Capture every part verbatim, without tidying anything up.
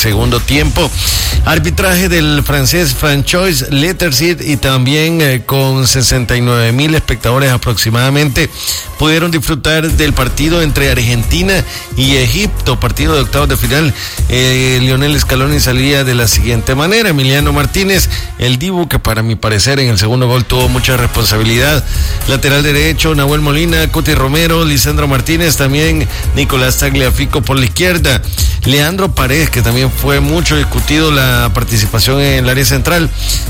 segundo tiempo. Arbitraje del francés François Lettersit y también eh, con sesenta y nueve mil espectadores aproximadamente pudieron disfrutar del partido entre Argentina y Egipto, partido de octavos de final. Eh, Lionel Scaloni salía de la siguiente manera: Emiliano Martínez, el Dibu, que para mi parecer en el segundo gol tuvo mucha responsabilidad. Lateral derecho, Nahuel Molina, Cuti Romero, Lisandro Martínez, también Nicolás Tagliafico por la izquierda. Leandro Paredes, que también fue mucho discutido la participación en el área central.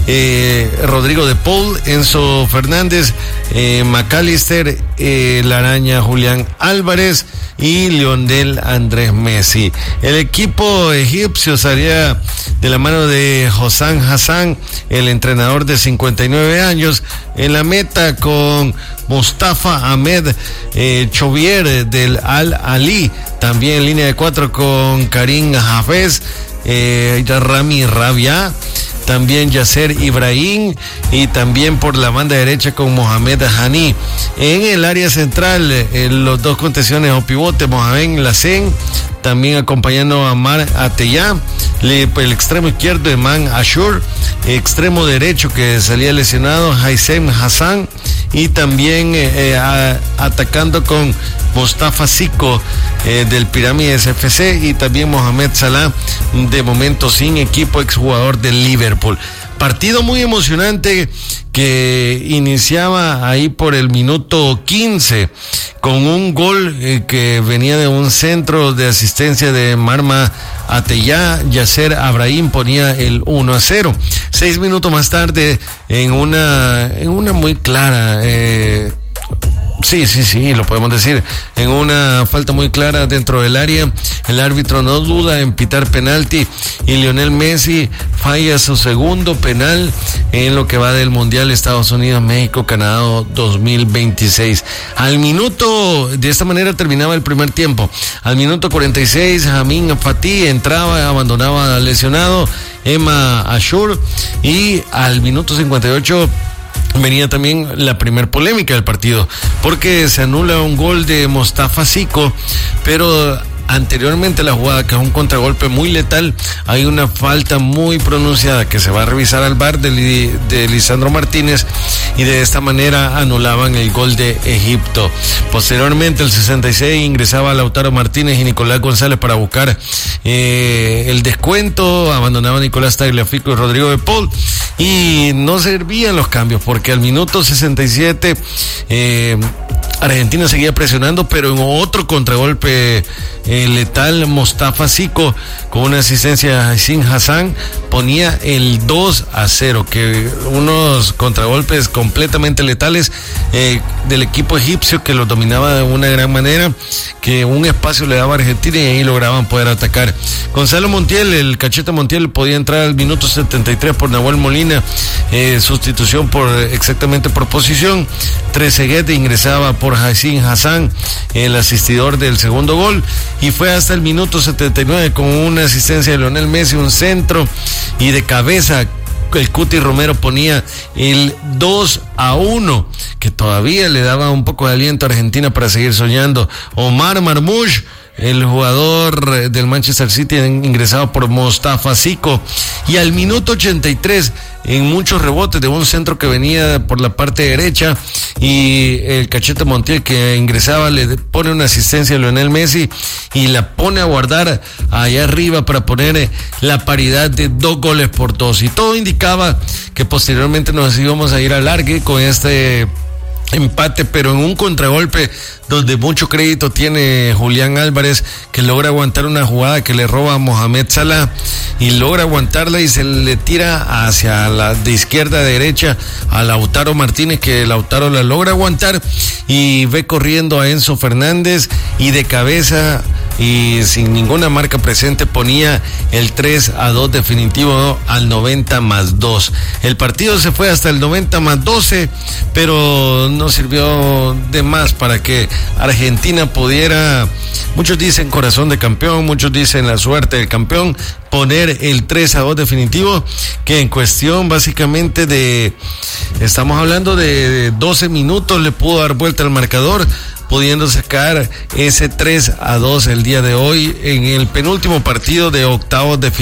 Eh, Rodrigo de Paul, Enzo Fernández, eh, McAllister, eh, La Araña Julián Álvarez y Lionel Andrés Messi. El equipo egipcio salía de la mano de Hossam Hassan, el entrenador de cincuenta y nueve años, en la meta con Mustafa Ahmed eh, Chovier del Al Ali, también en línea de cuatro con Karim Hafez, eh, Rami Rabia, también Yasser Ibrahim, y también por la banda derecha con Mohamed Hani. En el área central, en los dos contenciones o pivote, Mohamed Lassen, también acompañando a Mar Ateyá, el extremo izquierdo Eman Ashur, extremo derecho que salía lesionado Haysem Hassan, y también eh, a, atacando con Mustafa Zico eh, del Pirámides F C, y también Mohamed Salah, de momento sin equipo, exjugador del Liverpool. Partido muy emocionante que iniciaba ahí por el minuto quince con un gol eh, que venía de un centro de asistencia de Marma Ateyá. Yasser Ibrahim ponía el uno a cero. Seis minutos más tarde, en una, en una muy clara, eh, Sí, sí, sí, lo podemos decir. En una falta muy clara dentro del área, el árbitro no duda en pitar penalti y Lionel Messi falla su segundo penal en lo que va del Mundial Estados Unidos, México, Canadá dos mil veintiséis. Al minuto, de esta manera terminaba el primer tiempo. Al minuto cuarenta y seis, Amin Fatih entraba, abandonaba lesionado Emma Ashur, y al minuto cincuenta y ocho venía también la primer polémica del partido, porque se anula un gol de Mustafa Zico, pero anteriormente a la jugada, que es un contragolpe muy letal, hay una falta muy pronunciada que se va a revisar al V A R de, de Lisandro Martínez, y de esta manera anulaban el gol de Egipto. Posteriormente, el sesenta y seis, ingresaba Lautaro Martínez y Nicolás González para buscar eh, el descuento. Abandonaba Nicolás Tagliafico y Rodrigo de Paul, y no servían los cambios, porque al minuto sesenta y siete eh, Argentina seguía presionando, pero en otro contragolpe eh, letal, Mustafa Zico, con una asistencia de Haysem Hassan, ponía el dos a cero, que unos contragolpes completamente letales eh, del equipo egipcio, que los dominaba de una gran manera, que un espacio le daba a Argentina y ahí lograban poder atacar. Gonzalo Montiel, el Cachete Montiel, podía entrar al minuto setenta y tres por Nahuel Molina, eh, sustitución por exactamente por posición. Trezeguet ingresaba por Haysem Hassan, el asistidor del segundo gol, y fue hasta el minuto setenta y nueve con una asistencia de Lionel Messi, un centro, y de cabeza el Cuti Romero ponía el dos a uno, que todavía le daba un poco de aliento a Argentina para seguir soñando. Omar Marmoush, el jugador del Manchester City, ingresado por Mustafa Zico, y al minuto ochenta y tres, en muchos rebotes de un centro que venía por la parte derecha, y el Cachete Montiel, que ingresaba, le pone una asistencia a Lionel Messi y la pone a guardar allá arriba para poner la paridad de dos goles por dos, y todo indicaba que posteriormente nos íbamos a ir al alargue con este empate, pero en un contragolpe donde mucho crédito tiene Julián Álvarez, que logra aguantar una jugada que le roba a Mohamed Salah, y logra aguantarla y se le tira hacia la de izquierda a derecha a Lautaro Martínez, que Lautaro la logra aguantar y ve corriendo a Enzo Fernández, y de cabeza y sin ninguna marca presente ponía el tres a dos definitivo al noventa más dos. El partido se fue hasta el noventa más doce, pero no sirvió de más para que Argentina pudiera, muchos dicen corazón de campeón, muchos dicen la suerte del campeón, poner el tres a dos definitivo, que en cuestión básicamente de, estamos hablando de doce minutos, le pudo dar vuelta al marcador, pudiendo sacar ese tres a dos el día de hoy en el penúltimo partido de octavos de final.